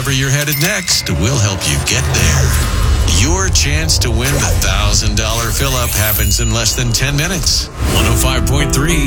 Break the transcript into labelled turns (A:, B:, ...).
A: wherever you're headed next, we'll help you get there. Your chance to win the $1,000 fill-up happens in less than 10 minutes. 105.3